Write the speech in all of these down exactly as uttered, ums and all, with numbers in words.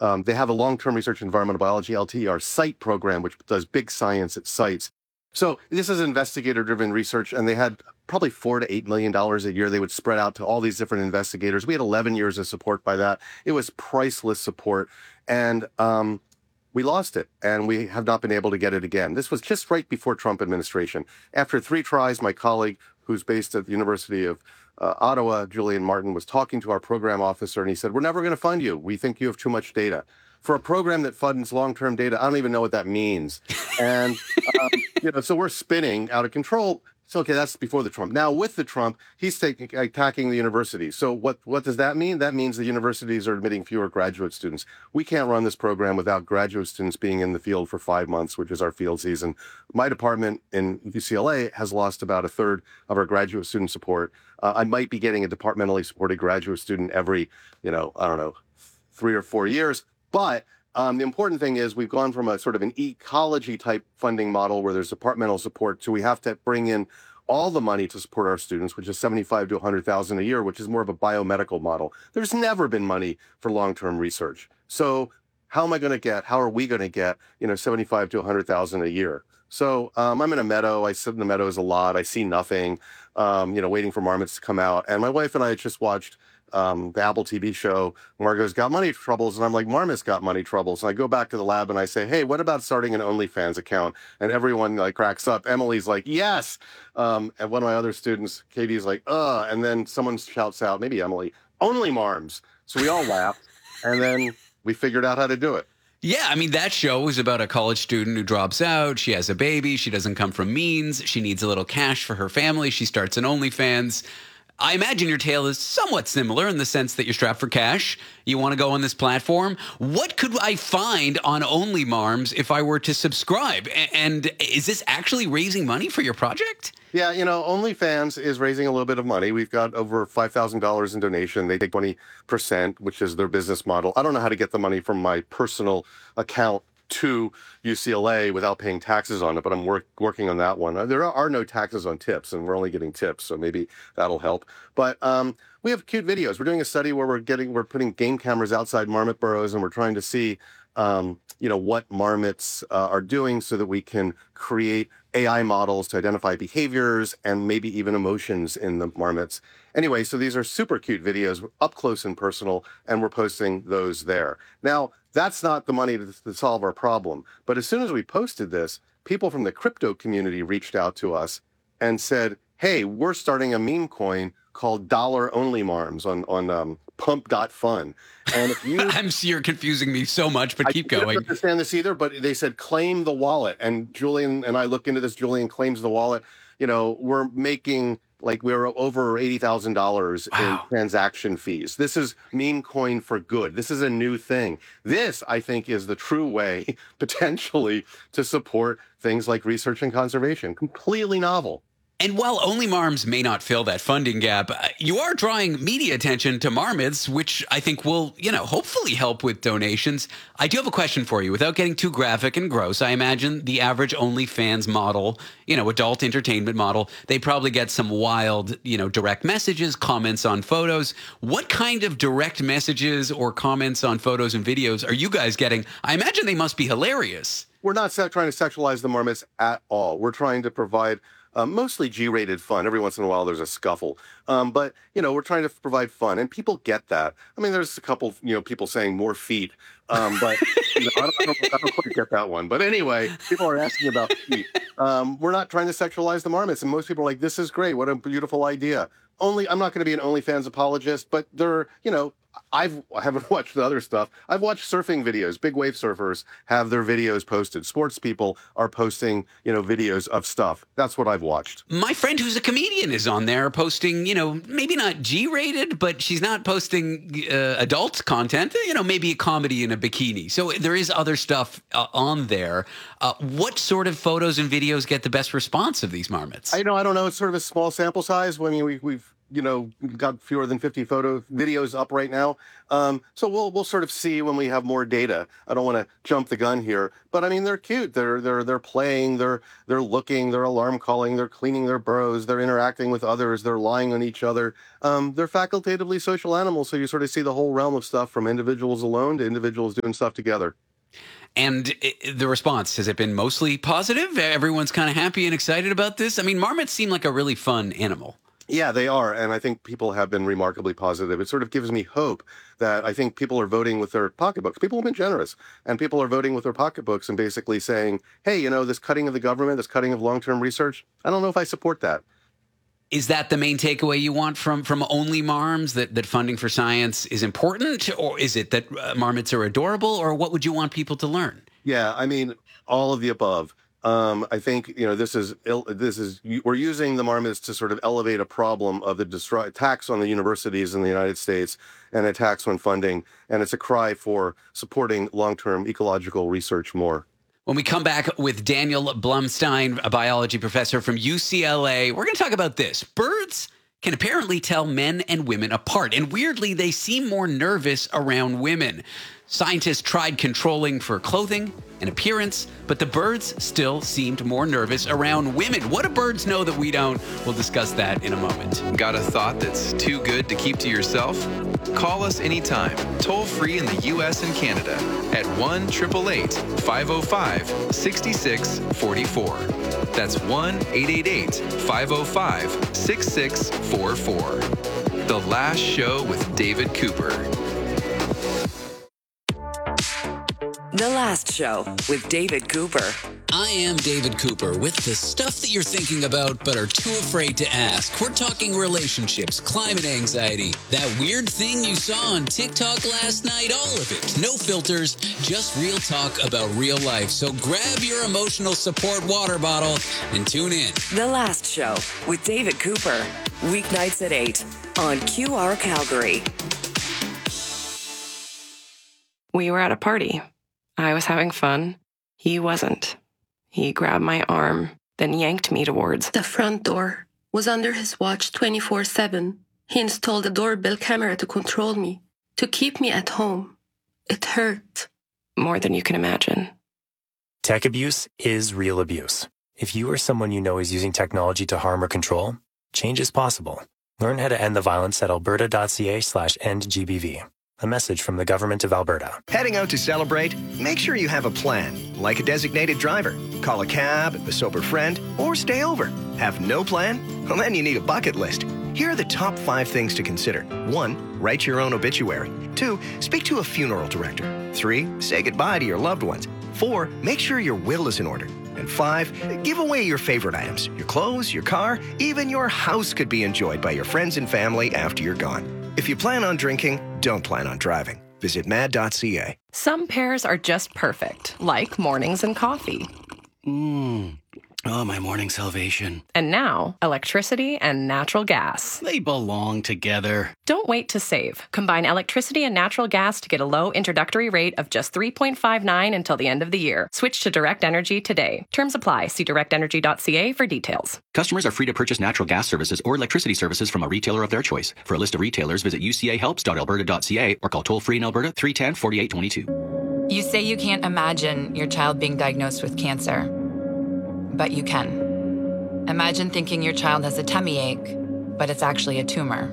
Um, they have a long-term research in environmental biology, L T E R, SITE program, which does big science at sites. So this is investigator-driven research, and they had probably four to eight million dollars a year. They would spread out to all these different investigators. We had eleven years of support by that. It was priceless support, and um, we lost it, and we have not been able to get it again. This was just right before Trump administration. After three tries, my colleague, who's based at the University of uh, Ottawa, Julian Martin, was talking to our program officer, and he said, "We're never going to fund you. We think you have too much data." For a program that funds long-term data, I don't even know what that means. And, um, you know, so we're spinning out of control. So, okay, that's before the Trump. Now, with the Trump, he's taking, attacking the universities. So what, what does that mean? That means the universities are admitting fewer graduate students. We can't run this program without graduate students being in the field for five months, which is our field season. My department in U C L A has lost about a third of our graduate student support. Uh, I might be getting a departmentally supported graduate student every, you know, I don't know, three or four years. But um, the important thing is we've gone from a sort of an ecology type funding model where there's departmental support, so we have to bring in all the money to support our students, which is seventy-five to one hundred thousand a year, which is more of a biomedical model. There's never been money for long-term research. So how am I going to get, how are we going to get, you know, seventy-five to one hundred thousand a year? So um, I'm in a meadow. I sit in the meadows a lot. I see nothing, um, you know, waiting for marmots to come out. And my wife and I just watched Um, the Apple T V show, Margot's Got Money Troubles, and I'm like, Marmot's got money troubles. And I go back to the lab and I say, hey, what about starting an OnlyFans account? And everyone like cracks up. Emily's like, yes. Um, and one of my other students, Katie's like, uh, and then someone shouts out, maybe Emily, only Marms. So we all laugh, and then we figured out how to do it. Yeah, I mean, that show is about a college student who drops out. She has a baby. She doesn't come from means. She needs a little cash for her family. She starts an OnlyFans. I imagine your tale is somewhat similar in the sense that you're strapped for cash. You want to go on this platform. What could I find on Only Marms if I were to subscribe? And is this actually raising money for your project? Yeah, you know, OnlyFans is raising a little bit of money. We've got over five thousand dollars in donation. They take twenty percent, which is their business model. I don't know how to get the money from my personal account to U C L A without paying taxes on it, but I'm work, working on that one. There are, are no taxes on tips, and we're only getting tips, so maybe that'll help. But um, we have cute videos. We're doing a study where we're getting, we're putting game cameras outside marmot burrows, and we're trying to see, um, you know, what marmots uh, are doing so that we can create A I models to identify behaviors and maybe even emotions in the marmots. Anyway, so these are super cute videos, up close and personal, and we're posting those there. Now, that's not the money to, to solve our problem. But as soon as we posted this, people from the crypto community reached out to us and said, hey, we're starting a meme coin called Dollar Only Marms on, on um, pump dot fun. And if you, I'm you're confusing me so much, but keep I going. I don't understand this either, but they said claim the wallet. And Julian and I look into this. Julian claims the wallet. You know, we're making like we're over eighty thousand dollars wow. in transaction fees. This is meme coin for good. This is a new thing. This, I think, is the true way potentially to support things like research and conservation. Completely novel. And while Only Marms may not fill that funding gap, you are drawing media attention to marmots, which I think will, you know, hopefully help with donations. I do have a question for you. Without getting too graphic and gross, I imagine the average OnlyFans model, you know, adult entertainment model, they probably get some wild, you know, direct messages, comments on photos. What kind of direct messages or comments on photos and videos are you guys getting? I imagine they must be hilarious. We're not trying to sexualize the marmots at all. We're trying to provide Uh, mostly G-rated fun. Every once in a while, there's a scuffle. Um, but, you know, we're trying to provide fun, and people get that. I mean, there's a couple, you know, people saying more feet, um, but you know, I, don't, I, don't, I don't quite get that one. But anyway, people are asking about feet. Um, we're not trying to sexualize the marmots, and most people are like, this is great. What a beautiful idea. Only, I'm not going to be an OnlyFans apologist, but there, you know, I've, I haven't watched the other stuff. I've watched surfing videos. Big wave surfers have their videos posted. Sports people are posting, you know, videos of stuff. That's what I've watched. My friend who's a comedian is on there posting, you know, maybe not G-rated, but she's not posting uh, adult content, you know, maybe a comedy in a bikini. So there is other stuff uh, on there. Uh, what sort of photos and videos get the best response of these marmots? I know, I don't know. It's sort of a small sample size. I mean, we, we've you know, got fewer than fifty photo videos up right now. Um, so we'll we'll sort of see when we have more data. I don't want to jump the gun here, but I mean, they're cute. They're they're they're playing. They're they're looking. They're alarm calling. They're cleaning their burrows. They're interacting with others. They're lying on each other. Um, they're facultatively social animals. So you sort of see the whole realm of stuff from individuals alone to individuals doing stuff together. And the response, has it been mostly positive? Everyone's kind of happy and excited about this? I mean, marmots seem like a really fun animal. Yeah, they are. And I think people have been remarkably positive. It sort of gives me hope that I think people are voting with their pocketbooks. People have been generous, and people are voting with their pocketbooks and basically saying, hey, you know, this cutting of the government, this cutting of long-term research, I don't know if I support that. Is that the main takeaway you want from, from Only Marms, that, that funding for science is important? Or is it that uh, marmots are adorable? Or what would you want people to learn? Yeah, I mean, all of the above. Um, I think, you know, this is, this is, we're using the marmots to sort of elevate a problem of the destroy, attacks on the universities in the United States and attacks on funding. And it's a cry for supporting long-term ecological research more. When we come back with Daniel Blumstein, a biology professor from U C L A, we're going to talk about this. Birds can apparently tell men and women apart, and weirdly, they seem more nervous around women. Scientists tried controlling for clothing and appearance, but the birds still seemed more nervous around women. What do birds know that we don't? We'll discuss that in a moment. Got a thought that's too good to keep to yourself? Call us anytime, toll free in the U S and Canada at one eight eight eight, five oh five, six six four four. That's one eight eight eight, five oh five, six six four four. The Last Show with David Cooper. The Last Show with David Cooper. I am David Cooper with the stuff that you're thinking about but are too afraid to ask. We're talking relationships, climate anxiety, that weird thing you saw on TikTok last night, all of it. No filters, just real talk about real life. So grab your emotional support water bottle and tune in. The Last Show with David Cooper. Weeknights at eight on Q R Calgary. We were at a party. I was having fun. He wasn't. He grabbed my arm, then yanked me towards the front door. Was under his watch twenty-four seven. He installed a doorbell camera to control me, to keep me at home. It hurt. More than you can imagine. Tech abuse is real abuse. If you or someone you know is using technology to harm or control, change is possible. Learn how to end the violence at alberta.ca slash endgbv. A message from the Government of Alberta. Heading out to celebrate? Make sure you have a plan, like a designated driver. Call a cab, a sober friend, or stay over. Have no plan? Well, then you need a bucket list. Here are the top five things to consider. One, write your own obituary. Two, speak to a funeral director. Three, say goodbye to your loved ones. Four, make sure your will is in order. And five, give away your favorite items. Your clothes, your car, even your house could be enjoyed by your friends and family after you're gone. If you plan on drinking, don't plan on driving. Visit mad dot c a. Some pairs are just perfect, like mornings and coffee. Mmm. Oh, my morning salvation. And now, electricity and natural gas. They belong together. Don't wait to save. Combine electricity and natural gas to get a low introductory rate of just three point five nine until the end of the year. Switch to Direct Energy today. Terms apply. See direct energy dot c a for details. Customers are free to purchase natural gas services or electricity services from a retailer of their choice. For a list of retailers, visit u c a helps dot alberta dot c a or call toll-free in Alberta three one zero, four eight two two. You say you can't imagine your child being diagnosed with cancer, but you can. Imagine thinking your child has a tummy ache, but it's actually a tumor.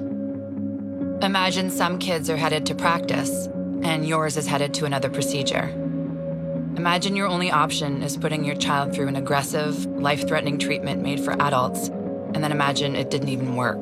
Imagine some kids are headed to practice, and yours is headed to another procedure. Imagine your only option is putting your child through an aggressive, life-threatening treatment made for adults, and then imagine it didn't even work.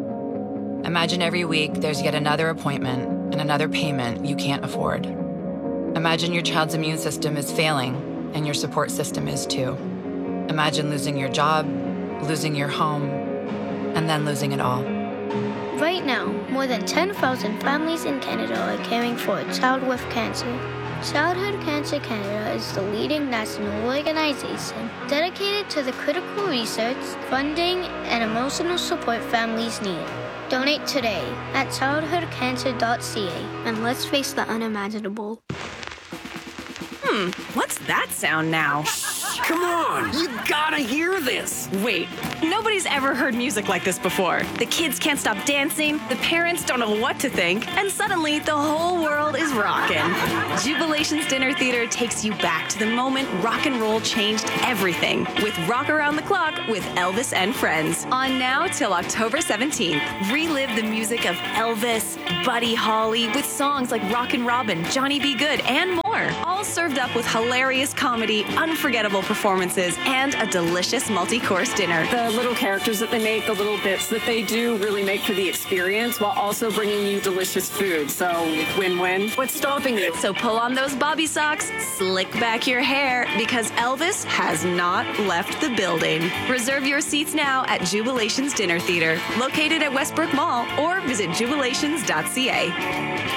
Imagine every week there's yet another appointment and another payment you can't afford. Imagine your child's immune system is failing, and your support system is too. Imagine losing your job, losing your home, and then losing it all. Right now, more than ten thousand families in Canada are caring for a child with cancer. Childhood Cancer Canada is the leading national organization dedicated to the critical research, funding, and emotional support families need. Donate today at childhood cancer dot c a and let's face the unimaginable. Hmm, what's that sound now? Come on, you gotta hear this. Wait, nobody's ever heard music like this before. The kids can't stop dancing, the parents don't know what to think, and suddenly the whole world is rocking. Jubilation's Dinner Theater takes you back to the moment rock and roll changed everything with Rock Around the Clock with Elvis and Friends. On now till October seventeenth. Relive the music of Elvis, Buddy Holly with songs like Rockin' Robin, Johnny B. Good, and more. All served up with hilarious comedy, unforgettable performances, and a delicious multi-course dinner. The little characters that they make, the little bits that they do really make for the experience while also bringing you delicious food. So win-win. What's stopping you? So pull on those bobby socks, slick back your hair, because Elvis has not left the building. Reserve your seats now at Jubilation's Dinner Theater, located at Westbrook Mall, or visit jubilations dot c a.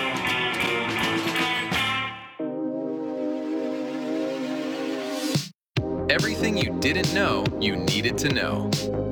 Everything you didn't know you needed to know.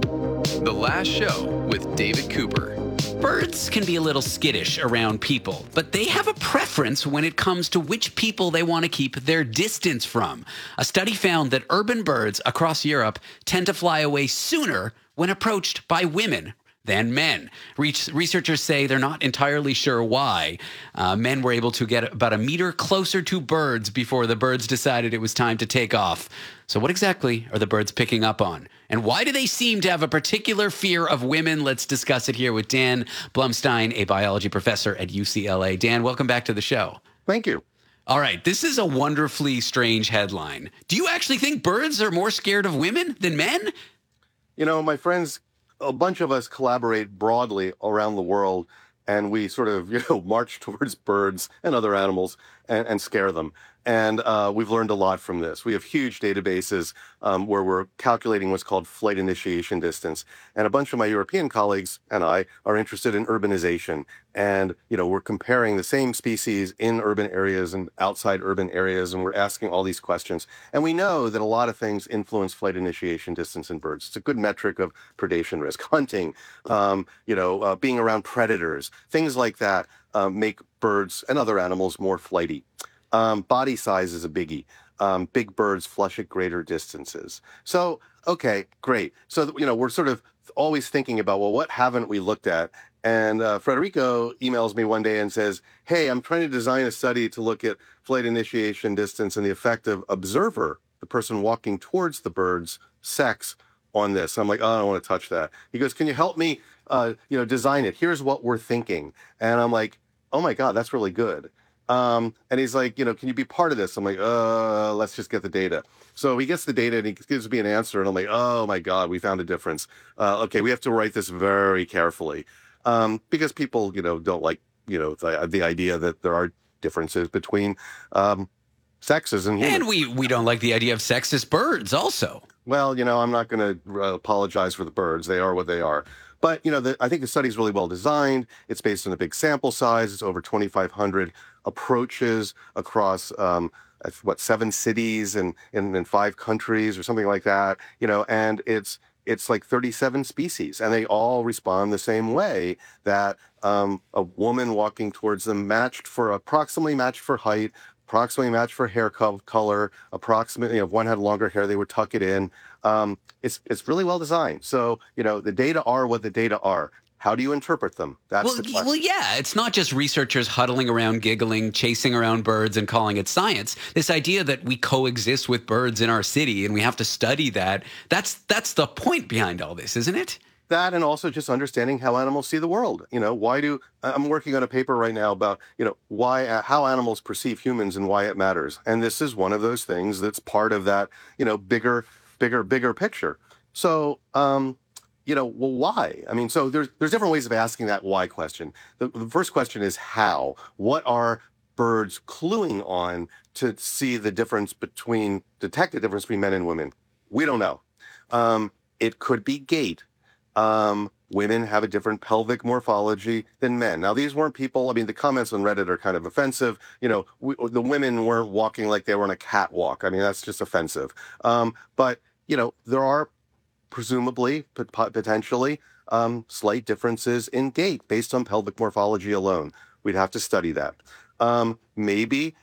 The Last Show with David Cooper. Birds can be a little skittish around people, but they have a preference when it comes to which people they want to keep their distance from. A study found that urban birds across Europe tend to fly away sooner when approached by women than men. Re- researchers say they're not entirely sure why. Uh, men were able to get about a meter closer to birds before the birds decided it was time to take off. So what exactly are the birds picking up on? And why do they seem to have a particular fear of women? Let's discuss it here with Dan Blumstein, a biology professor at U C L A. Dan, welcome back to the show. Thank you. All right, this is a wonderfully strange headline. Do you actually think birds are more scared of women than men? You know, my friends, a bunch of us collaborate broadly around the world, and we sort of, you know, march towards birds and other animals and, and scare them. And uh, we've learned a lot from this. We have huge databases um, where we're calculating what's called flight initiation distance. And a bunch of my European colleagues and I are interested in urbanization. And, you know, we're comparing the same species in urban areas and outside urban areas, and we're asking all these questions. And we know that a lot of things influence flight initiation distance in birds. It's a good metric of predation risk. Hunting, um, you know, uh, being around predators, things like that uh, make birds and other animals more flighty. Um, body size is a biggie. Um, big birds flush at greater distances. So, okay, great. So, you know, we're sort of always thinking about, well, what haven't we looked at? And uh, Federico emails me one day and says, hey, I'm trying to design a study to look at flight initiation distance and the effect of observer, the person walking towards the bird's sex, on this. I'm like, oh, I don't want to touch that. He goes, can you help me, uh, you know, design it? Here's what we're thinking. And I'm like, oh my God, that's really good. Um, and he's like, you know, can you be part of this? I'm like, uh, let's just get the data. So he gets the data and he gives me an answer. And I'm like, oh my God, we found a difference. Uh, okay, we have to write this very carefully. Um, because people, you know, don't like, you know, the, the idea that there are differences between um, sexes and humans. And we, we don't like the idea of sexist birds also. Well, you know, I'm not going to uh, apologize for the birds. They are what they are. But, you know, the, I think the study is really well designed. It's based on a big sample size. It's over twenty-five hundred approaches across, um, what, seven cities and in, in five countries or something like that. You know, and it's it's like thirty-seven species, and they all respond the same way, that um, a woman walking towards them matched for approximately matched for height, approximately matched for hair co- color, approximately, you know, if one had longer hair, they would tuck it in. Um, it's it's really well designed. So, you know, the data are what the data are. How do you interpret them? That's well, the question. Well, yeah, it's not just researchers huddling around, giggling, chasing around birds and calling it science. This idea that we coexist with birds in our city and we have to study that, that's that's the point behind all this, isn't it? That, and also just understanding how animals see the world. You know, why do, I'm working on a paper right now about, you know, why, uh, how animals perceive humans and why it matters. And this is one of those things that's part of that, you know, bigger, bigger, bigger picture. So, um, you know, well, why? I mean, so there's there's different ways of asking that why question. The, the first question is how. What are birds cluing on to see the difference between, detect the difference between men and women? We don't know. Um, it could be gait. Um, women have a different pelvic morphology than men. Now, these weren't people, I mean, the comments on Reddit are kind of offensive. You know, we, the women weren't walking like they were on a catwalk. I mean, that's just offensive. Um, but, you know, there are presumably, potentially, um, slight differences in gait based on pelvic morphology alone. We'd have to study that. Um, maybe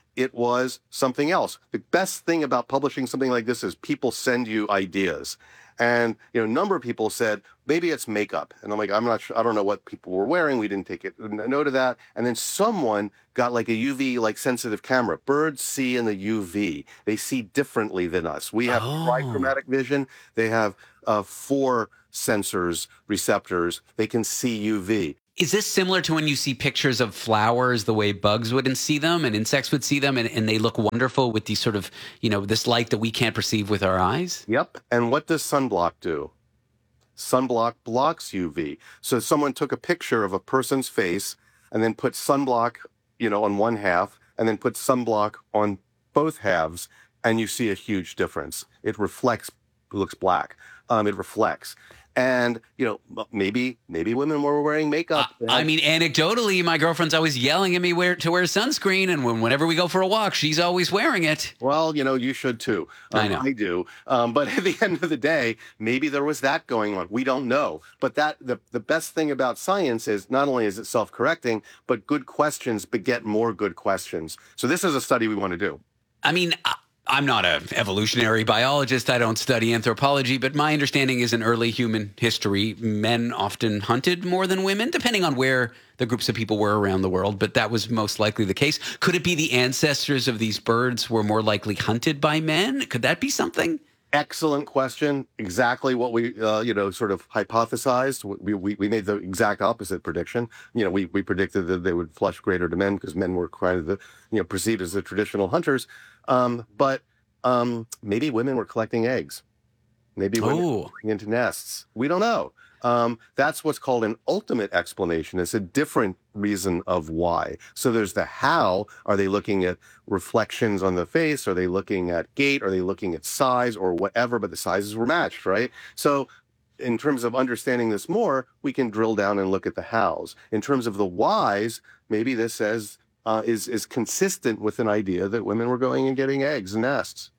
it was something else. The best thing about publishing something like this is people send you ideas. And, you know, a number of people said, maybe it's makeup. And I'm like, I'm not sure. I don't know what people were wearing. We didn't take it, note of that. And then someone got like a U V, like sensitive camera. Birds see in the U V. They see differently than us. We have Oh. trichromatic vision. They have uh, four sensors, receptors. They can see U V. Is this similar to when you see pictures of flowers, the way bugs would see them and insects would see them, and, and they look wonderful with these sort of, you know, this light that we can't perceive with our eyes? Yep. And what does sunblock do? Sunblock blocks U V. So someone took a picture of a person's face and then put sunblock, you know, on one half and then put sunblock on both halves, and you see a huge difference. It reflects, it looks black. Um, it reflects. And, you know, maybe maybe women were wearing makeup. Uh, I mean, anecdotally, my girlfriend's always yelling at me where, to wear sunscreen. And when, whenever we go for a walk, she's always wearing it. Well, you know, you should too. Um, I know. I do. Um, but at the end of the day, maybe there was that going on. We don't know. But that the, the best thing about science is not only is it self-correcting, but good questions beget more good questions. So this is a study we want to do. I mean, I, I'm not an evolutionary biologist. I don't study anthropology, but my understanding is in early human history, men often hunted more than women, depending on where the groups of people were around the world. But that was most likely the case. Could it be the ancestors of these birds were more likely hunted by men? Could that be something? Excellent question. Exactly what we, uh, you know, sort of hypothesized. We, we we made the exact opposite prediction. You know, we we predicted that they would flush greater to men because men were kind of the, you know, perceived as the traditional hunters. Um, but um, maybe women were collecting eggs. Maybe women Oh. were going into nests. We don't know. Um, that's what's called an ultimate explanation. It's a different reason of why. So there's the how. Are they looking at reflections on the face? Are they looking at gait? Are they looking at size or whatever? But the sizes were matched, right? So in terms of understanding this more, we can drill down and look at the hows. In terms of the whys, maybe this says uh, is is consistent with an idea that women were going and getting eggs and nests.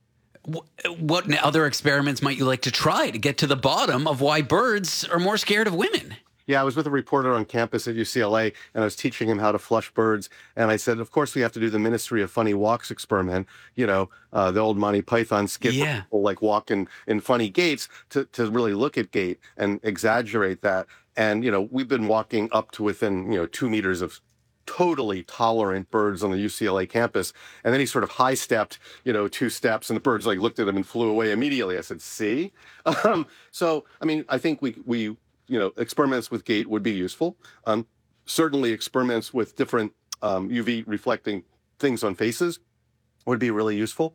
What other experiments might you like to try to get to the bottom of why birds are more scared of women? Yeah, I was with a reporter on campus at U C L A, and I was teaching him how to flush birds. And I said, of course, we have to do the Ministry of Funny Walks experiment. You know, uh, the old Monty Python skit where Yeah. people like walk in, in funny gaits to, to really look at gait and exaggerate that. And, you know, we've been walking up to within, you know, two meters of totally tolerant birds on the U C L A campus. And then he sort of high stepped, you know, two steps, and the birds like looked at him and flew away immediately. I said, see? Um, so, I mean, I think we, we, you know, experiments with gait would be useful. Um, certainly experiments with different um, U V reflecting things on faces would be really useful.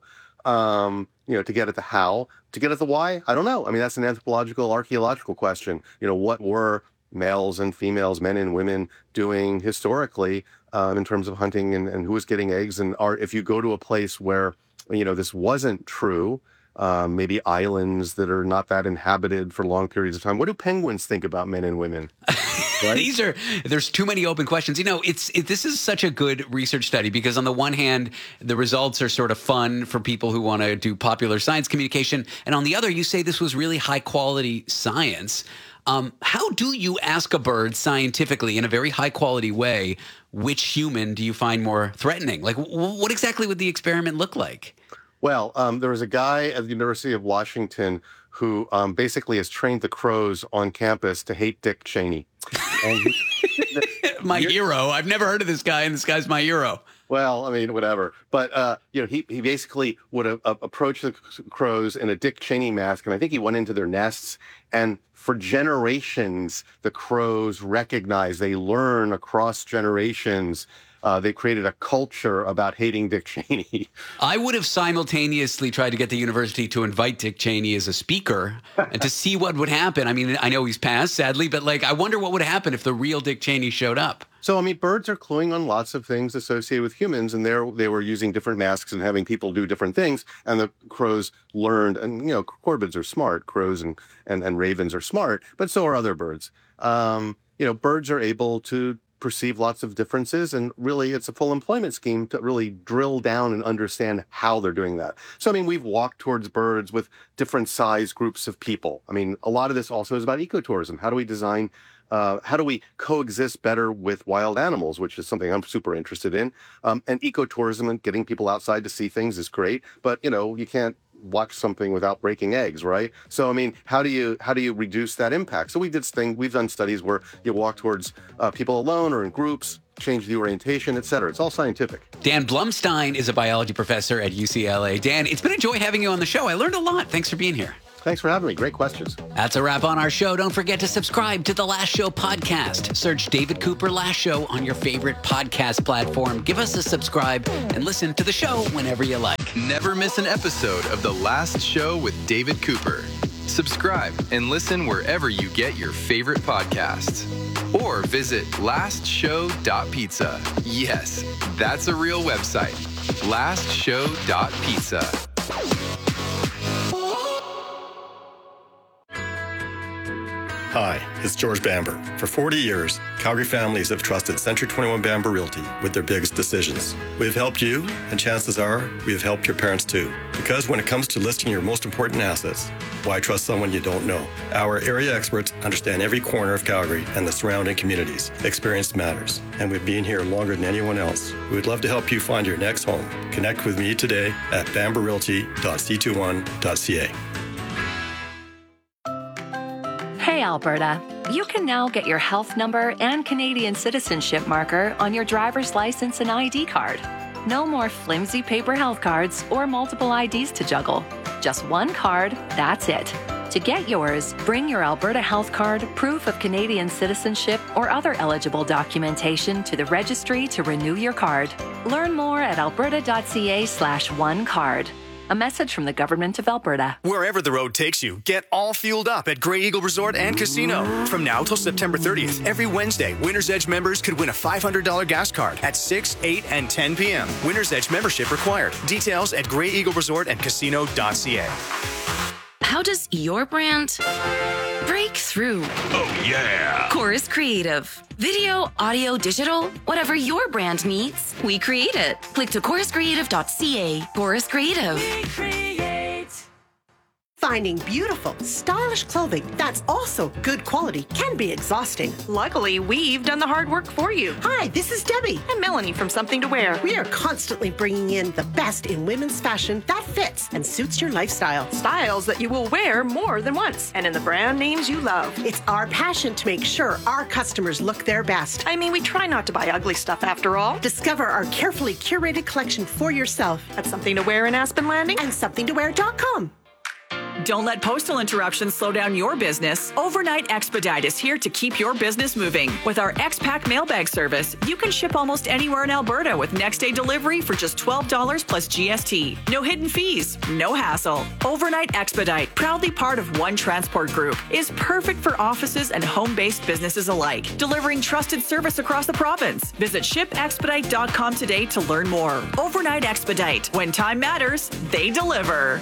Um, you know, to get at the how, to get at the why, I don't know. I mean, that's an anthropological, archaeological question. You know, what were males and females, men and women doing historically um, in terms of hunting, and, and who was getting eggs? And are, if you go to a place where, you know, this wasn't true, um, maybe islands that are not that inhabited for long periods of time, what do penguins think about men and women? Right? These are there's too many open questions. You know, it's it, this is such a good research study because on the one hand, the results are sort of fun for people who want to do popular science communication, and on the other, you say this was really high quality science. Um, how do you ask a bird scientifically in a very high quality way which human do you find more threatening? Like, w- what exactly would the experiment look like? Well, um, there was a guy at the University of Washington who um, basically has trained the crows on campus to hate Dick Cheney. And he, My hero. I've never heard of this guy, and this guy's my hero. Well, I mean, whatever. But, uh, you know, he, he basically would uh, approach the crows in a Dick Cheney mask, and I think he went into their nests. And for generations, the crows recognize, they learn across generations. Uh, they created a culture about hating Dick Cheney. I would have simultaneously tried to get the university to invite Dick Cheney as a speaker and to see what would happen. I mean, I know he's passed, sadly, but like, I wonder what would happen if the real Dick Cheney showed up. So, I mean, birds are cluing on lots of things associated with humans, and there they were using different masks and having people do different things. And the crows learned, and, you know, corvids are smart. Crows and, and, and ravens are smart, but so are other birds. Um, you know, birds are able to perceive lots of differences, and really it's a full employment scheme to really drill down and understand how they're doing that. So, I mean, we've walked towards birds with different size groups of people. I mean, a lot of this also is about ecotourism. How do we design Uh, how do we coexist better with wild animals, which is something I'm super interested in. Um, and ecotourism and getting people outside to see things is great, but you know, you can't watch something without breaking eggs, right? So, I mean, how do you how do you reduce that impact? So we did thing we've done studies where you walk towards uh, people alone or in groups, change the orientation, et cetera. It's all scientific. Dan Blumstein is a biology professor at U C L A. Dan, it's been a joy having you on the show. I learned a lot. Thanks for being here. Thanks for having me. Great questions. That's a wrap on our show. Don't forget to subscribe to the Last Show podcast. Search David Cooper Last Show on your favorite podcast platform. Give us a subscribe and listen to the show whenever you like. Never miss an episode of The Last Show with David Cooper. Subscribe and listen wherever you get your favorite podcasts. Or visit last show dot pizza. Yes, that's a real website. last show dot pizza. Hi, it's George Bamber. For forty years, Calgary families have trusted Century twenty-one Bamber Realty with their biggest decisions. We've helped you, and chances are we have helped your parents too. Because when it comes to listing your most important assets, why trust someone you don't know? Our area experts understand every corner of Calgary and the surrounding communities. Experience matters, and we've been here longer than anyone else. We would love to help you find your next home. Connect with me today at bamber realty dot c twenty-one dot c a. Hey, Alberta. You can now get your health number and Canadian citizenship marker on your driver's license and I D card. No more flimsy paper health cards or multiple I Ds to juggle. Just one card, that's it. To get yours, bring your Alberta Health Card, proof of Canadian citizenship, or other eligible documentation to the registry to renew your card. Learn more at alberta dot c a slash one card. A message from the Government of Alberta. Wherever the road takes you, get all fueled up at Grey Eagle Resort and Casino. From now till September thirtieth, every Wednesday, Winner's Edge members could win a five hundred dollars gas card at six, eight, and ten p.m. Winner's Edge membership required. Details at grey eagle resort and casino dot c a. How does your brand break through? Oh, yeah. Chorus Creative. Video, audio, digital, whatever your brand needs, we create it. Click to chorus creative dot c a. Chorus Creative. We create. Finding beautiful, stylish clothing that's also good quality can be exhausting. Luckily, we've done the hard work for you. Hi, this is Debbie. And Melanie from Something to Wear. We are constantly bringing in the best in women's fashion that fits and suits your lifestyle. Styles that you will wear more than once, and in the brand names you love. It's our passion to make sure our customers look their best. I mean, we try not to buy ugly stuff after all. Discover our carefully curated collection for yourself at Something to Wear in Aspen Landing and something to wear dot com. Don't let postal interruptions slow down your business. Overnight Expedite is here to keep your business moving. With our X-Pack mailbag service, you can ship almost anywhere in Alberta with next-day delivery for just twelve dollars plus G S T. No hidden fees, no hassle. Overnight Expedite, proudly part of One Transport Group, is perfect for offices and home-based businesses alike, delivering trusted service across the province. Visit ship expedite dot com today to learn more. Overnight Expedite. When time matters, they deliver.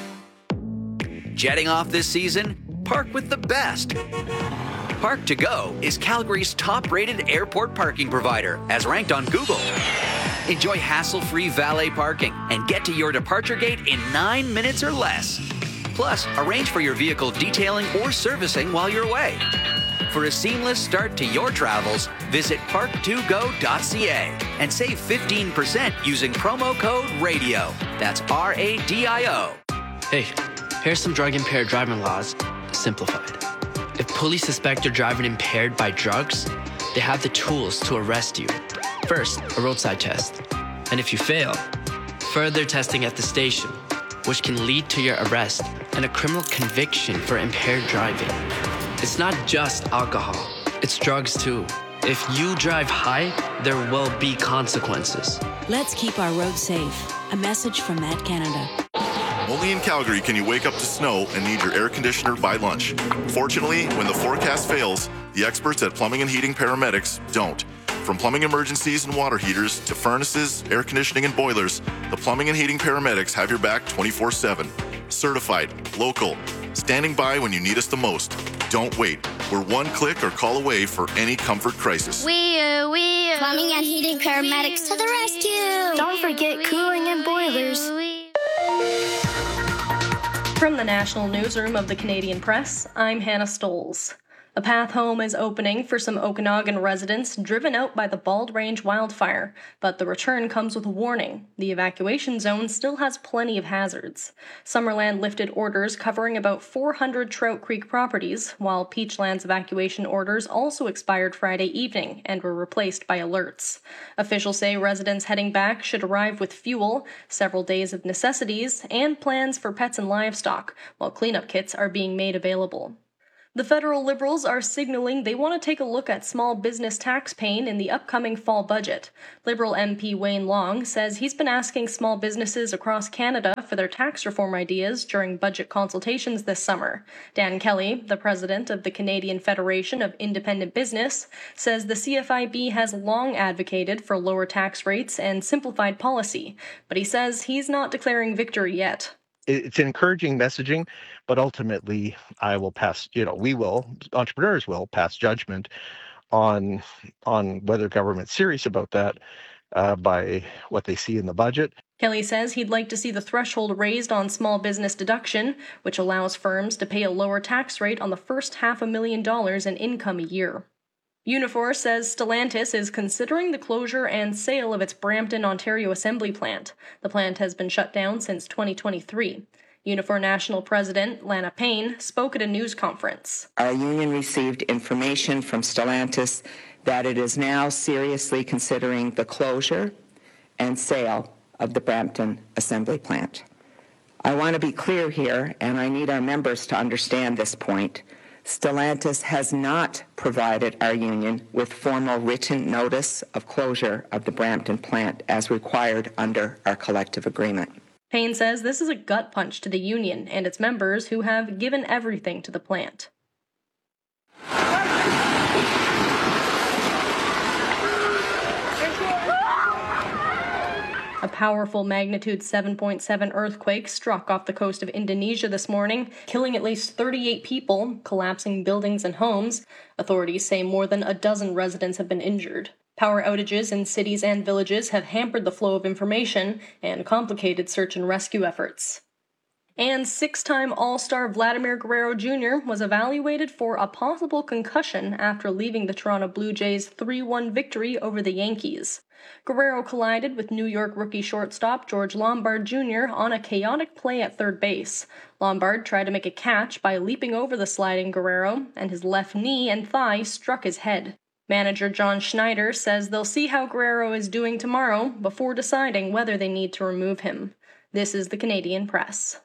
Jetting off this season? Park with the best. Park to Go is Calgary's top-rated airport parking provider, as ranked on Google. Enjoy hassle-free valet parking and get to your departure gate in nine minutes or less. Plus, arrange for your vehicle detailing or servicing while you're away. For a seamless start to your travels, visit park to go dot c a and save fifteen percent using promo code RADIO. That's R A D I O. Hey. Here's some drug-impaired driving laws, simplified. If police suspect you're driving impaired by drugs, they have the tools to arrest you. First, a roadside test. And if you fail, further testing at the station, which can lead to your arrest and a criminal conviction for impaired driving. It's not just alcohol, it's drugs too. If you drive high, there will be consequences. Let's keep our roads safe. A message from Met Canada. Only in Calgary can you wake up to snow and need your air conditioner by lunch. Fortunately, when the forecast fails, the experts at Plumbing and Heating Paramedics don't. From plumbing emergencies and water heaters to furnaces, air conditioning, and boilers, the Plumbing and Heating Paramedics have your back twenty-four seven. Certified, local, standing by when you need us the most. Don't wait. We're one click or call away for any comfort crisis. We are, we are. Plumbing and Heating Paramedics to the rescue. Don't forget cooling and boilers. From the National Newsroom of the Canadian Press, I'm Hannah Stoles. A path home is opening for some Okanagan residents driven out by the Bald Range wildfire, but the return comes with a warning. The evacuation zone still has plenty of hazards. Summerland lifted orders covering about four hundred Trout Creek properties, while Peachland's evacuation orders also expired Friday evening and were replaced by alerts. Officials say residents heading back should arrive with fuel, several days of necessities, and plans for pets and livestock, while cleanup kits are being made available. The federal Liberals are signaling they want to take a look at small business tax pain in the upcoming fall budget. Liberal M P Wayne Long says he's been asking small businesses across Canada for their tax reform ideas during budget consultations this summer. Dan Kelly, the president of the Canadian Federation of Independent Business, says the C F I B has long advocated for lower tax rates and simplified policy, but he says he's not declaring victory yet. It's encouraging messaging, but ultimately I will pass, you know, we will, entrepreneurs will pass judgment on on whether government's serious about that uh, by what they see in the budget. Kelly says he'd like to see the threshold raised on small business deduction, which allows firms to pay a lower tax rate on the first half a million dollars in income a year. Unifor says Stellantis is considering the closure and sale of its Brampton, Ontario assembly plant. The plant has been shut down since twenty twenty-three. Unifor National President Lana Payne spoke at a news conference. Our union received information from Stellantis that it is now seriously considering the closure and sale of the Brampton assembly plant. I want to be clear here, and I need our members to understand this point. Stellantis has not provided our union with formal written notice of closure of the Brampton plant as required under our collective agreement. Payne says this is a gut punch to the union and its members who have given everything to the plant. A powerful magnitude seven point seven earthquake struck off the coast of Indonesia this morning, killing at least thirty-eight people, collapsing buildings and homes. Authorities say more than a dozen residents have been injured. Power outages in cities and villages have hampered the flow of information and complicated search and rescue efforts. And six-time All-Star Vladimir Guerrero Junior was evaluated for a possible concussion after leaving the Toronto Blue Jays three one victory over the Yankees. Guerrero collided with New York rookie shortstop George Lombard Junior on a chaotic play at third base. Lombard tried to make a catch by leaping over the sliding Guerrero, and his left knee and thigh struck his head. Manager John Schneider says they'll see how Guerrero is doing tomorrow before deciding whether they need to remove him. This is the Canadian Press.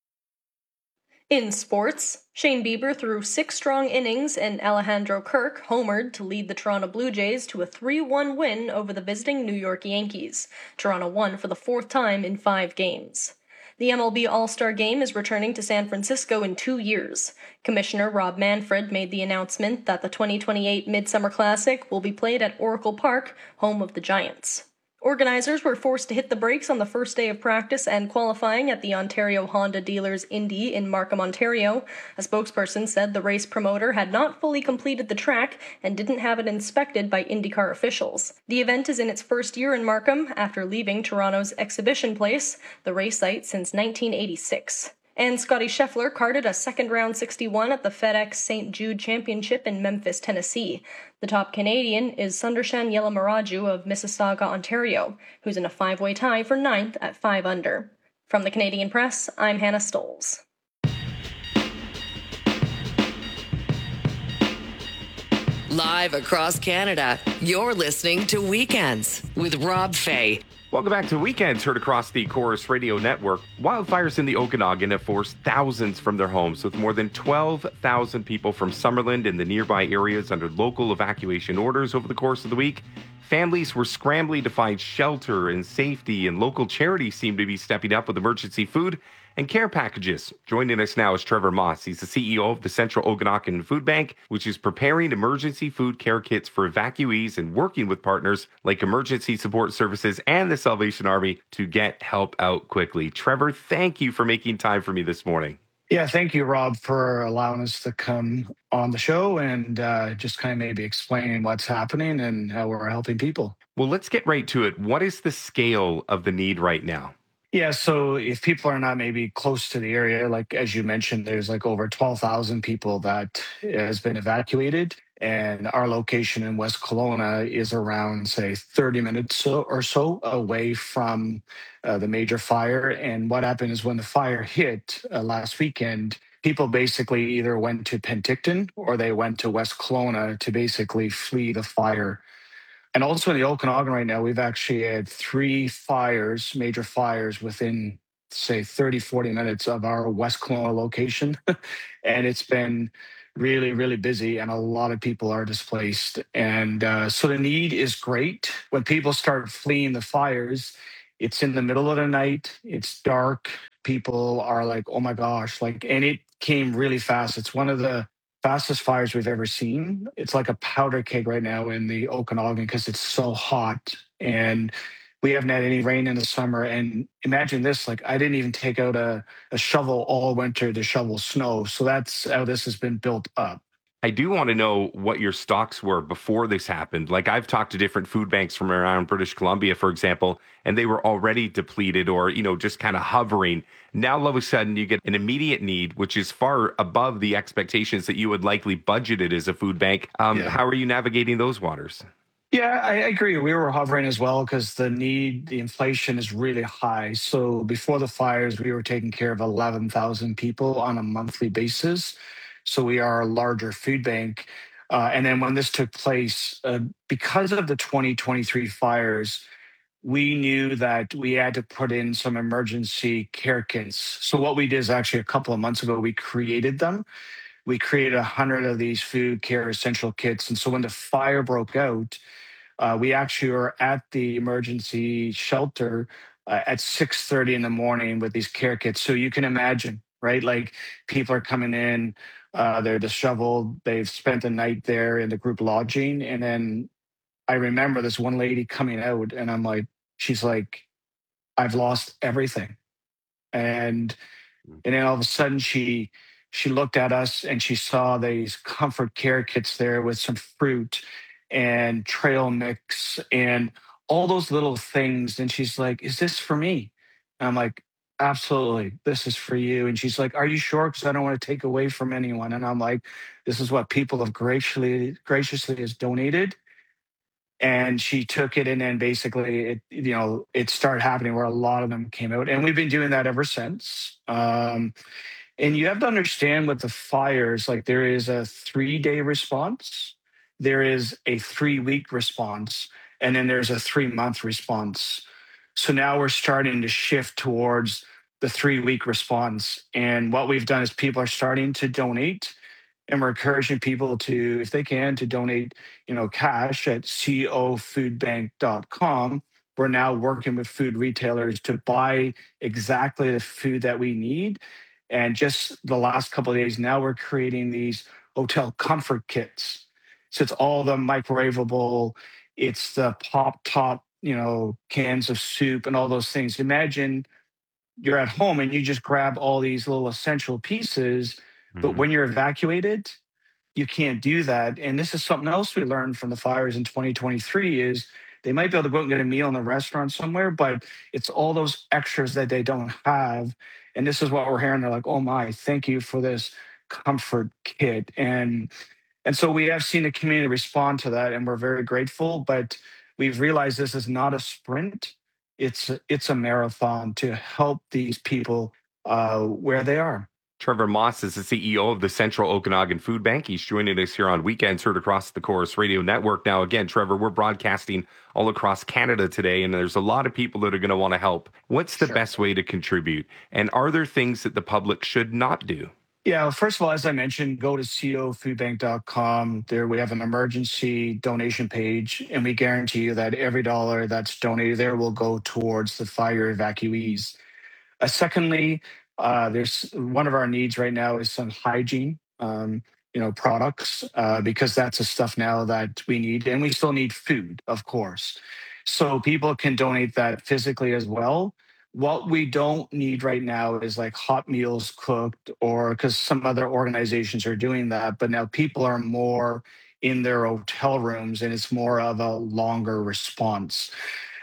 In sports, Shane Bieber threw six strong innings and Alejandro Kirk homered to lead the Toronto Blue Jays to a three one win over the visiting New York Yankees. Toronto won for the fourth time in five games. The M L B All-Star Game is returning to San Francisco in two years. Commissioner Rob Manfred made the announcement that the twenty twenty-eight Midsummer Classic will be played at Oracle Park, home of the Giants. Organizers were forced to hit the brakes on the first day of practice and qualifying at the Ontario Honda Dealers Indy in Markham, Ontario. A spokesperson said the race promoter had not fully completed the track and didn't have it inspected by IndyCar officials. The event is in its first year in Markham after leaving Toronto's Exhibition Place, the race site since nineteen eighty-six. And Scotty Scheffler carded a second-round sixty-one at the FedEx Saint Jude Championship in Memphis, Tennessee. The top Canadian is Sundarshan Yelamaraju of Mississauga, Ontario, who's in a five-way tie for ninth at five under. From the Canadian Press, I'm Hannah Stolz. Live across Canada, you're listening to Weekends with Rob Fay. Welcome back to Weekends, heard across the Chorus Radio Network. Wildfires in the Okanagan have forced thousands from their homes, with more than twelve thousand people from Summerland and the nearby areas under local evacuation orders over the course of the week. Families were scrambling to find shelter and safety, and local charities seem to be stepping up with emergency food and care packages. Joining us now is Trevor Moss. He's the C E O of the Central Okanagan Food Bank, which is preparing emergency food care kits for evacuees and working with partners like Emergency Support Services and the Salvation Army to get help out quickly. Trevor, thank you for making time for me this morning. Yeah, thank you, Rob, for allowing us to come on the show and uh, just kind of maybe explaining what's happening and how we're helping people. Well, let's get right to it. What is the scale of the need right now? Yeah, so if people are not maybe close to the area, like as you mentioned, there's like over twelve thousand people that has been evacuated. And our location in West Kelowna is around, say, thirty minutes so- or so away from uh, the major fire. And what happened is when the fire hit uh, last weekend, people basically either went to Penticton or they went to West Kelowna to basically flee the fire. And also in the Okanagan right now, we've actually had three fires, major fires within, say, thirty, forty minutes of our West Kelowna location. And it's been really, really busy, and a lot of people are displaced. And uh, so the need is great. When people start fleeing the fires, it's in the middle of the night, it's dark. People are like, oh my gosh, like, and it came really fast. It's one of the fastest fires we've ever seen. It's like a powder keg right now in the Okanagan because it's so hot. And we haven't had any rain in the summer. And imagine this, like I didn't even take out a, a shovel all winter to shovel snow. So that's how this has been built up. I do want to know what your stocks were before this happened. Like I've talked to different food banks from around British Columbia, for example, and they were already depleted or, you know, just kind of hovering. Now, all of a sudden, you get an immediate need, which is far above the expectations that you would likely budgeted as a food bank. Um, Yeah. How are you navigating those waters? Yeah, I agree. We were hovering as well because the need, the inflation is really high. So before the fires, we were taking care of eleven thousand people on a monthly basis. So we are a larger food bank. Uh, and then when this took place, uh, because of the twenty twenty-three fires, we knew that we had to put in some emergency care kits. So what we did is actually a couple of months ago, we created them. We created a hundred of these food care essential kits. And so when the fire broke out, uh, we actually were at the emergency shelter uh, at six thirty in the morning with these care kits. So you can imagine, right? Like people are coming in, uh, they're disheveled, they've spent the night there in the group lodging. And then I remember this one lady coming out, and I'm like, she's like, I've lost everything. And and then all of a sudden she she looked at us and she saw these comfort care kits there with some fruit and trail mix and all those little things. And she's like, is this for me? And I'm like, absolutely, this is for you. And she's like, are you sure? Because I don't want to take away from anyone. And I'm like, this is what people have graciously graciously has donated. And she took it, and then basically it, you know, it started happening where a lot of them came out, and we've been doing that ever since. Um, and you have to understand with the fires, like there is a three day response, there is a three week response, and then there's a three month response. So now we're starting to shift towards the three week response. And what we've done is people are starting to donate, and we're encouraging people to, if they can, to donate, you know, cash at co food bank dot com. We're now working with food retailers to buy exactly the food that we need. And just the last couple of days, now we're creating these hotel comfort kits. So it's all the microwavable, it's the pop top, you know, cans of soup and all those things. Imagine you're at home and you just grab all these little essential pieces, but when you're evacuated, you can't do that. And this is something else we learned from the fires in twenty twenty-three is they might be able to go and get a meal in a restaurant somewhere, but it's all those extras that they don't have. And this is what we're hearing. They're like, oh my, thank you for this comfort kit. And and so we have seen the community respond to that, and we're very grateful. But we've realized this is not a sprint. It's a, it's a marathon to help these people uh, where they are. Trevor Moss is the C E O of the Central Okanagan Food Bank. He's joining us here on Weekends, heard across the Chorus Radio Network. Now, again, Trevor, we're broadcasting all across Canada today, and there's a lot of people that are going to want to help. What's the Sure. best way to contribute? And are there things that the public should not do? Yeah, well, first of all, as I mentioned, go to co food bank dot com. There we have an emergency donation page, and we guarantee you that every dollar that's donated there will go towards the fire evacuees. Uh, secondly, uh, there's one of our needs right now is some hygiene, um, you know, products uh, because that's the stuff now that we need, and we still need food, of course. So people can donate that physically as well. What we don't need right now is like hot meals cooked, or because some other organizations are doing that, but now people are more in their hotel rooms, and it's more of a longer response.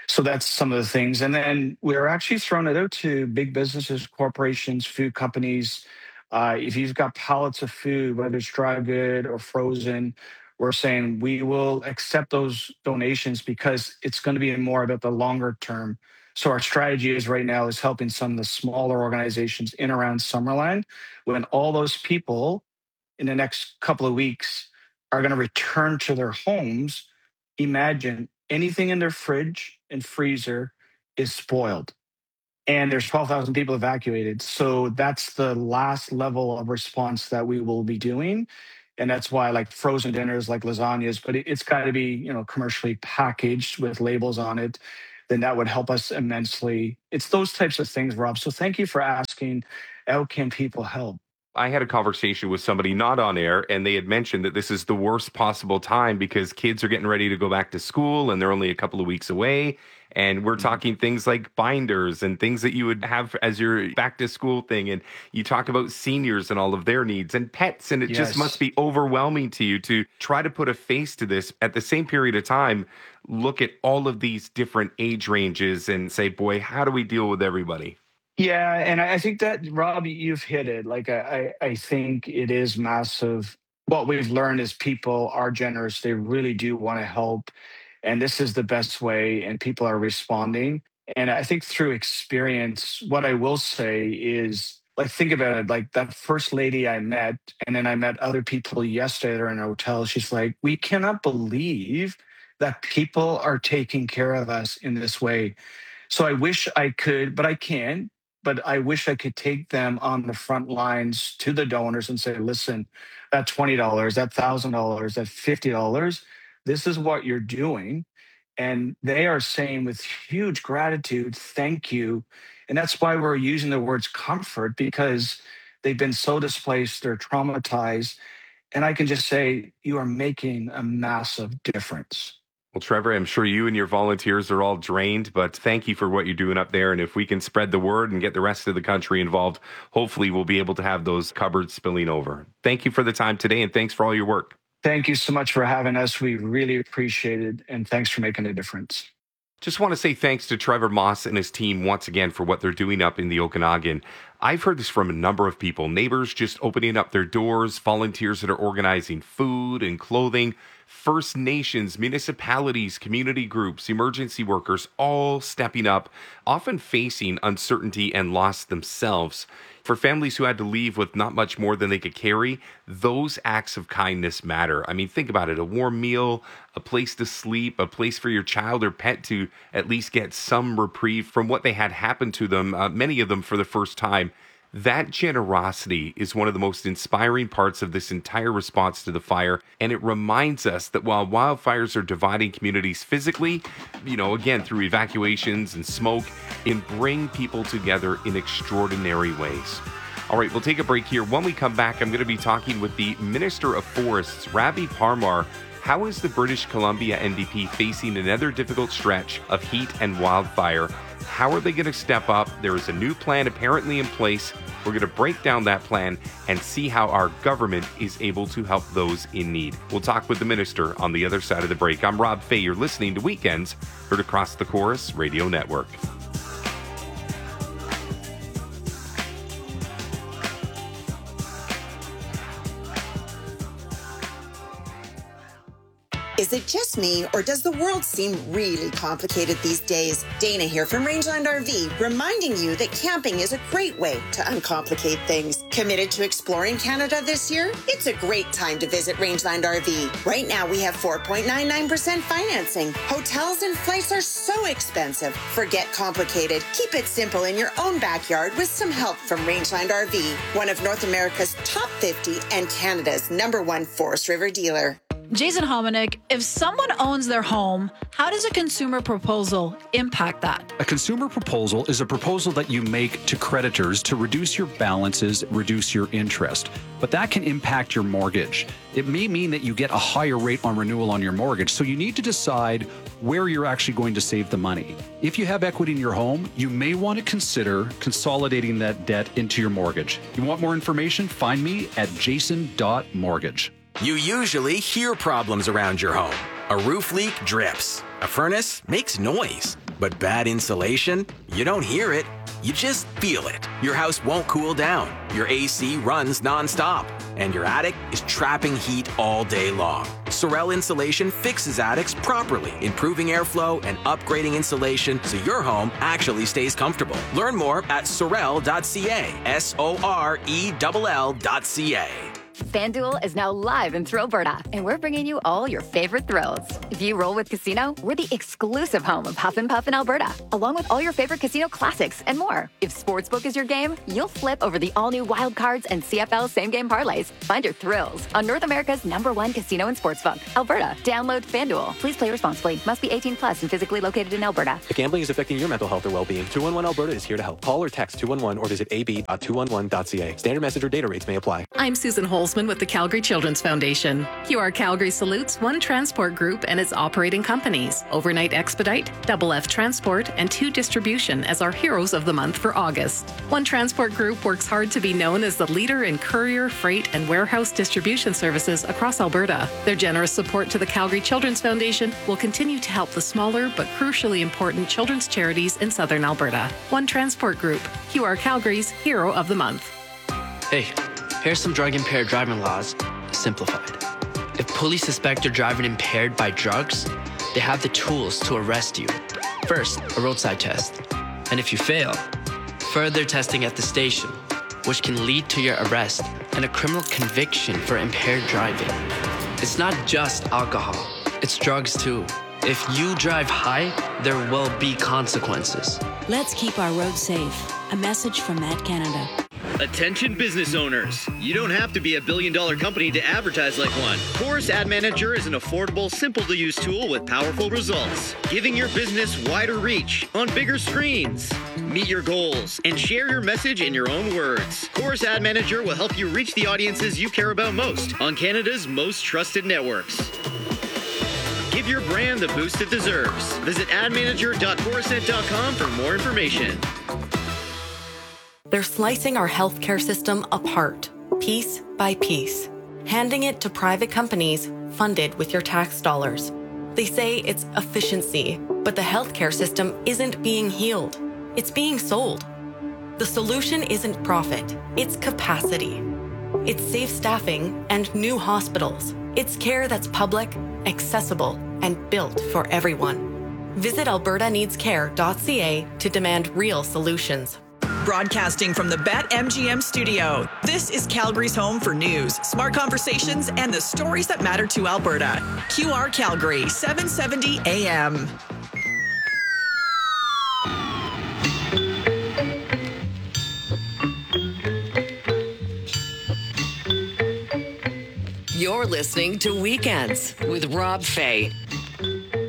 So that's some of the things. And then we're actually throwing it out to big businesses, corporations, food companies. Uh, if you've got pallets of food, whether it's dry good or frozen, we're saying we will accept those donations because it's going to be more about the longer term. So our strategy is right now is helping some of the smaller organizations in around Summerland. When all those people in the next couple of weeks are going to return to their homes, imagine anything in their fridge and freezer is spoiled. And there's twelve thousand people evacuated. So that's the last level of response that we will be doing. And that's why like frozen dinners, like lasagnas, but it, it's got to be, you know, commercially packaged with labels on it. Then that would help us immensely. It's those types of things, Rob. So thank you for asking, how can people help? I had a conversation with somebody not on air, and they had mentioned that this is the worst possible time because kids are getting ready to go back to school and they're only a couple of weeks away. And we're talking things like binders and things that you would have as your back to school thing. And you talk about seniors and all of their needs and pets. And it Yes. just must be overwhelming to you to try to put a face to this at the same period of time. Look at all of these different age ranges and say, boy, how do we deal with everybody? Yeah, and I I think that, Rob, you've hit it. Like, I, I I think it is massive. What we've learned is people are generous. They really do want to help. And this is the best way, and people are responding. And I think through experience, what I will say is, like, think about it. Like, that first lady I met, and then I met other people yesterday that are in a hotel. She's like, we cannot believe that people are taking care of us in this way. So I wish I could, but I can't. But I wish I could take them on the front lines to the donors and say, listen, that twenty dollars, that one thousand dollars, that fifty dollars, this is what you're doing. And they are saying with huge gratitude, thank you. And that's why we're using the words comfort, because they've been so displaced, they're traumatized. And I can just say, you are making a massive difference. Well, Trevor, I'm sure you and your volunteers are all drained, but thank you for what you're doing up there. And if we can spread the word and get the rest of the country involved, hopefully we'll be able to have those cupboards spilling over. Thank you for the time today, and thanks for all your work. Thank you so much for having us. We really appreciate it. And thanks for making a difference. Just want to say thanks to Trevor Moss and his team once again for what they're doing up in the Okanagan. I've heard this from a number of people, neighbors just opening up their doors, volunteers that are organizing food and clothing, First Nations, municipalities, community groups, emergency workers, all stepping up, often facing uncertainty and loss themselves. For families who had to leave with not much more than they could carry, those acts of kindness matter. I mean, think about it. A warm meal, a place to sleep, a place for your child or pet to at least get some reprieve from what they had happen to them, uh, many of them for the first time. That generosity is one of the most inspiring parts of this entire response to the fire. And it reminds us that while wildfires are dividing communities physically, you know, again, through evacuations and smoke, and bring people together in extraordinary ways. All right, we'll take a break here. When we come back, I'm going to be talking with the Minister of Forests, Ravi Parmar. How is the British Columbia N D P facing another difficult stretch of heat and wildfire? How are they going to step up? There is a new plan apparently in place. We're going to break down that plan and see how our government is able to help those in need. We'll talk with the minister on the other side of the break. I'm Rob Fay. You're listening to Weekends, heard across the Chorus Radio Network. Is it just me, or does the world seem really complicated these days? Dana here from Rangeland R V, reminding you that camping is a great way to uncomplicate things. Committed to exploring Canada this year? It's a great time to visit Rangeland R V. Right now, we have four point nine nine percent financing. Hotels and flights are so expensive. Forget complicated. Keep it simple in your own backyard with some help from Rangeland R V, one of North America's top fifty and Canada's number one Forest River dealer. Jason Hominick, if someone owns their home, how does a consumer proposal impact that? A consumer proposal is a proposal that you make to creditors to reduce your balances, reduce your interest. But that can impact your mortgage. It may mean that you get a higher rate on renewal on your mortgage, so you need to decide where you're actually going to save the money. If you have equity in your home, you may want to consider consolidating that debt into your mortgage. You want more information? Find me at jason dot mortgage. You usually hear problems around your home. A roof leak drips. A furnace makes noise, but bad insulation, you don't hear it, you just feel it. Your house won't cool down, your A C runs nonstop, and your attic is trapping heat all day long. Sorel Insulation fixes attics properly, improving airflow and upgrading insulation so your home actually stays comfortable. Learn more at sorel dot c a, S O R E L L dot C A. FanDuel is now live in Thrillberta, and we're bringing you all your favorite thrills. If you roll with Casino, we're the exclusive home of Huff and Puff in Alberta, along with all your favorite casino classics and more. If Sportsbook is your game, you'll flip over the all-new Wild Cards and C F L same-game parlays. Find your thrills on North America's number one casino and sportsbook, Alberta. Download FanDuel. Please play responsibly. Must be eighteen plus and physically located in Alberta. If gambling is affecting your mental health or well-being, two one one Alberta is here to help. Call or text two one one or visit a b dot two one one dot c a. Standard message or data rates may apply. I'm Susan Holzman with the Calgary Children's Foundation. Q R Calgary salutes One Transport Group and its operating companies, Overnight Expedite, Double F Transport, and Two Distribution as our heroes of the month for August. One Transport Group works hard to be known as the leader in courier, freight, and warehouse distribution services across Alberta. Their generous support to the Calgary Children's Foundation will continue to help the smaller but crucially important children's charities in southern Alberta. One Transport Group, Q R Calgary's Hero of the Month. Hey, here's some drug-impaired driving laws, simplified. If police suspect you're driving impaired by drugs, they have the tools to arrest you. First, a roadside test. And if you fail, further testing at the station, which can lead to your arrest and a criminal conviction for impaired driving. It's not just alcohol, it's drugs too. If you drive high, there will be consequences. Let's keep our roads safe. A message from Matt Canada. Attention business owners. You don't have to be a billion dollar company to advertise like one. Chorus Ad Manager is an affordable, simple to use tool with powerful results, giving your business wider reach on bigger screens. Meet your goals and share your message in your own words. Chorus Ad Manager will help you reach the audiences you care about most on Canada's most trusted networks. Give your brand the boost it deserves. Visit ad manager dot chorusnet dot com for more information. They're slicing our healthcare system apart, piece by piece, handing it to private companies funded with your tax dollars. They say it's efficiency, but the healthcare system isn't being healed. It's being sold. The solution isn't profit, it's capacity. It's safe staffing and new hospitals. It's care that's public, accessible, and built for everyone. Visit alberta needs care dot c a to demand real solutions. Broadcasting from the BetMGM studio, this is Calgary's home for news, smart conversations, and the stories that matter to Alberta. Q R Calgary, seven seventy A M. You're listening to Weekends with Rob Fay